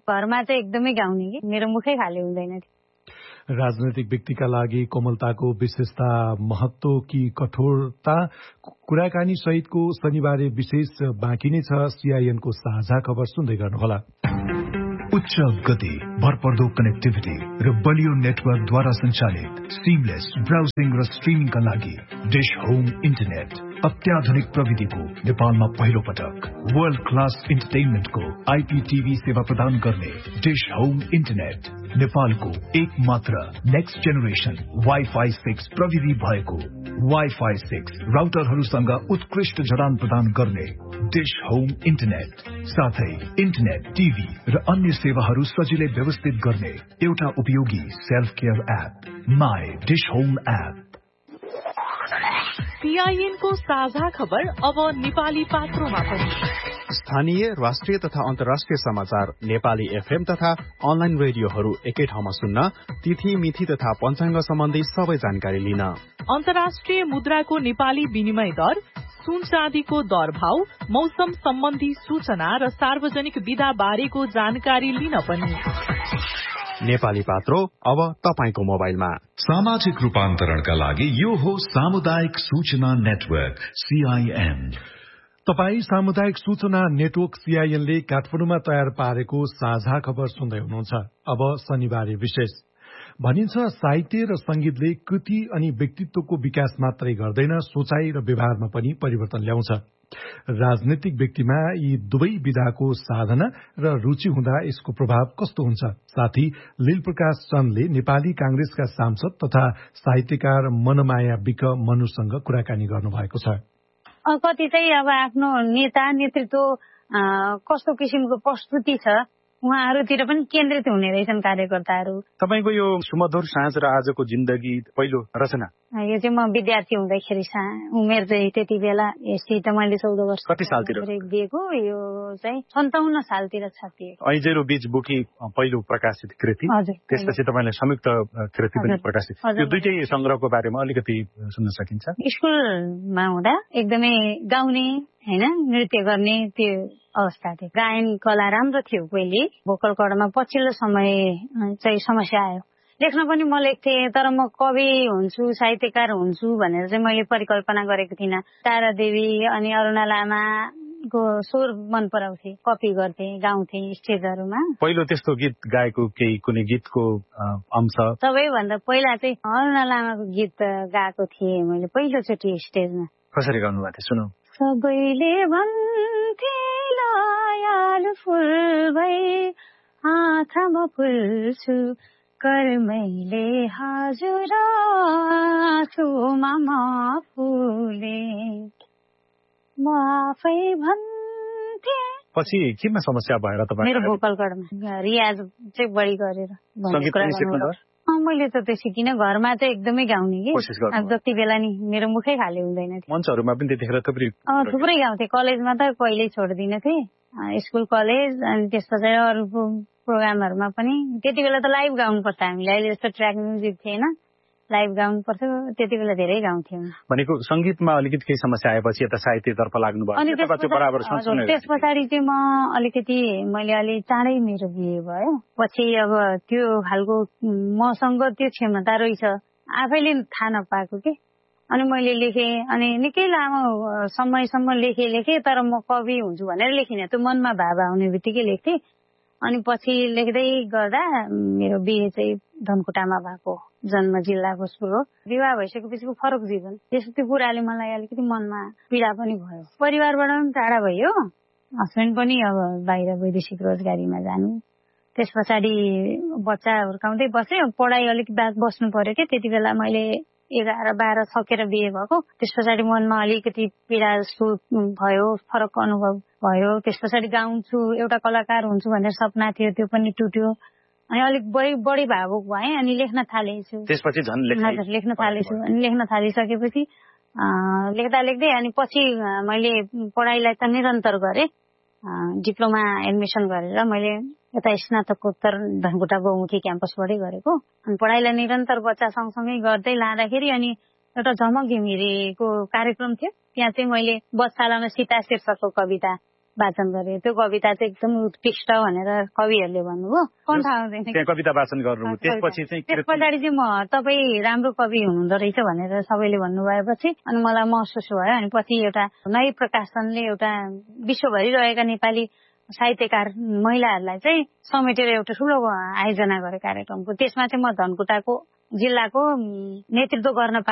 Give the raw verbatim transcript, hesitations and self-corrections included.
घरमा चाहिँ एकदमै गाउने कि मेरो मुखै खाली हुँदैन। राजनैतिक व्यक्तिका लागि कोमलताको विशेषता, महत्व कि कठोरता, कुराकानी सहितको शनिबारे विशेष बाँकी नै छ। सीआईएनको साझा खबर सुन्दै गर्नुहोला। उच्च गति, भरपर्दो कनेक्टिभिटी र बलियो नेटवर्कद्वारा सञ्चालित सिमलेस ब्राउजिङ र स्ट्रिमिङका लागि डिश होम इन्टरनेट अत्याधुनिक प्रविधिको नेपालमा पहिलो पटक वर्ल्ड क्लास इन्टरटेनमेन्टको आईपीटीभी सेवा प्रदान गर्ने डिश होम इन्टरनेट नेपालको एक मात्र नेक्स्ट जेनेरेसन वाइफाई सिक्स प्रविधि भएको वाइफाई सिक्स राउटरहरूसँग उत्कृष्ट जडान प्रदान गर्ने डिश होम इन्टरनेट, साथै इन्टरनेट, टिभी र अन्य सेवाहरू सजिलै व्यवस्थित गर्ने एउटा उपयोगी self care app my dish home app. सीआईएनको साझा खबर अब नेपाली पात्रोमा पनि। स्थानीय, राष्ट्रिय तथा अन्तर्राष्ट्रिय समाचार नेपाली एफएम तथा अनलाइन रेडियोहरू एकै ठाउँमा सुन्न, तिथि मिथि तथा पञ्चाङ्ग सम्बन्धी सबै जानकारी लिन, अन्तर्राष्ट्रिय मुद्राको नेपाली विनिमय दर, सुन चाँदीको दर भाव, मौसम सम्बन्धी सूचना र सार्वजनिक विधा बारेको जानकारी लिन पनि। नेपाली पात्रो अब तपाईको मोबाइलमा। सामाजिक रूपान्तरणका लागि यो हो सामुदायिक सूचना नेटवर्क सीआईएन। तपाई सामुदायिक सूचना नेटवर्क सीआईएनले काठमाडौँमा तयार पारेको साझा खबर सुन्दै हुनुहुन्छ। अब शनिबारे विशेष भनिन्छ, साहित्य र संगीतले कृति अनि व्यक्तित्वको विकास मात्रै गर्दैन, सोचाइ र व्यवहारमा पनि परिवर्तन ल्याउँछ। राजनीतिक व्यक्तिमा यी दुवै विधाको साधना र रुचि हुँदा यसको प्रभाव कस्तो हुन्छ? साथी लीलप्रकाश चन्दले नेपाली कांग्रेसका सांसद तथा साहित्यकार मनमाया विक मनुसँग कुराकानी गर्नुभएको छ। कति चाहिँ अब आफ्नो नेता नेतृत्व कस्तो किसिमको प्रस्तुति छ उहाँहरूतिर पनि केन्द्रित हुने रहेछन् कार्यकर्ताहरू। तपाईको यो सुमधुर साँझ र आजको जिन्दगी पहिलो रचना यो चाहिँ म विद्यार्थी हुँदाखेरि उमेर चाहिँ त्यति बेला यस्तै त मैले चौध वर्ष कति सालतिर दिएको, यो चाहिँ सन्ताउन्न सालतिर छापिएको। ऐजेरो बीज बुकी पहिलो प्रकाशित कृति, त्यसपछि तपाईले संयुक्त कृति पनि प्रकाशित, यो दुईटै संग्रहको बारेमा अलिकति सुन्न सकिन्छ? स्कुलमा हुँदा एकदमै गाउने हैन, नृत्य गर्ने त्यो अवस्था थियो। गायन कला राम्रो थियो पहिले, भोकल कर्डमा पछिल्लो समय चाहिँ समस्या आयो। लेख्न पनि म लेख्थेँ, तर म कवि हुन्छु, साहित्यकार हुन्छु भनेर चाहिँ मैले परिकल्पना गरेको थिइनँ। तारा देवी अनि अरुणा लामाको स्वर मन पराउँथे, कपी गर्थे, गाउँथे स्टेजहरूमा। पहिलो त्यस्तो गीत गाएको केही कुनै गीतको अंश? सबैभन्दा पहिला चाहिँ अरुणा लामाको गीत गाएको थिएँ मैले पहिलोचोटि स्टेजमा। कसरी गाउनु भएको थियो सुनौ? सबैले भन्थे लायालु फुल भई आँखामा फुल्छु, कर्मैले हजुर आँसुमा म फुले, म आफै भन्थे। पछि केमा समस्या भएर तपाईँ? मेरो भोकल कर्डमा रियाज चाहिँ बढी गरेर संगीत पनि सिक्नुभयो? मैले त त्यो सिकिनँ, घरमा चाहिँ एकदमै गाउने कि जति बेला नि मेरो मुखै खाली हुँदैन थियो। मञ्चहरूमा पनि त्यतिखेर थुप्रै थुप्रै गाउँथे। कलेजमा त कहिल्यै छोड्दिनँ थिएँ, स्कुल कलेज अनि त्यस पछाडि अरू प्रोग्रामहरूमा पनि। त्यति बेला त लाइभ गाउनु पर्छ हामीले, अहिले जस्तो ट्र्याक म्युजिक थिएन, लाइभ गाउनु पर्थ्यो। त्यति बेला धेरै गाउँथ्यौँ। भनेको संगीतमा अलिकति केही समस्या आएपछि यता साहित्यतर्फ लाग्नुभयो? अनि त्यस पछाडि चाहिँ म अलिकति मैले अलि चाँडै मेरो बिहे भयो। पछि अब त्यो खालको मसँग त्यो क्षमता रहेछ आफैले थाहा नपाएको के। अनि मैले लेखेँ, अनि निकै लामो समयसम्म लेखेँ लेखेँ तर म कवि हुन्छु भनेर लेखिनँ, त्यो मनमा भाव आउने बित्तिकै लेख्थेँ। अनि पछि लेख्दै गर्दा मेरो बिहे चाहिँ धनकुटामा भएको, जन्म जिल्ला भोजपुर हो। विवाह भइसकेपछिको फरक जीवन, त्यस्तो कुराले मलाई अलिकति मनमा पीडा पनि भयो। परिवारबाट पनि टाढा भयो, हस्बेन्ड पनि अब बाहिर वैदेशिक रोजगारीमा जानु। त्यस पछाडि बच्चा हुर्काउँदै बसेँ, पढाइ अलिक बाद बस्नु पर्यो क्या। त्यति बेला मैले एघार बाह्र सकेर बिहे भएको। त्यस पछाडि मनमा अलिकति पीडा जस्तो भयो, फरक अनुभव भयो। त्यस पछाडि गाउँछु, एउटा कलाकार हुन्छु भनेर सपना थियो, त्यो पनि टुट्यो। अनि अलिक बढी बढी भावुक भएँ, अनि लेख्न थालेछु। त्यसपछि झन् लेख्न थालेछु। अनि लेख्न थालिसकेपछि लेख्दा लेख्दै अनि पछि मैले पढाइलाई त निरन्तर गरेँ, डिप्लोमा एडमिसन गरेर मैले यता स्नातकोत्तर धनकुटा बहुमुखी क्याम्पसबाटै गरेको। अनि पढाइलाई निरन्तर बच्चा सँगसँगै गर्दै लाँदाखेरि अनि एउटा झमक घिमिरेको कार्यक्रम थियो, त्यहाँ चाहिँ मैले बच्चालामा सीता शीर्षकको कविता वाचन गरेँ। त्यो कविता चाहिँ एकदम उत्कृष्ट भनेर कविहरूले भन्नुभयो। कन्ठ आउँदैन कविता वाचन गर्नु। त्यसपछि चाहिँ त्यस पछाडि चाहिँ म तपाईँ राम्रो कवि हुनुहुँदो रहेछ भनेर सबैले भन्नुभएपछि अनि मलाई महसुस भयो। अनि पछि एउटा नयाँ प्रकाशनले एउटा विश्वभरि रहेका नेपाली साहित्यकार महिलाहरूलाई चाहिँ समेटेर एउटा ठुलो आयोजना गरे कार्यक्रमको। त्यसमा चाहिँ म धनकुटाको जिल्लाको नेतृत्व गर्न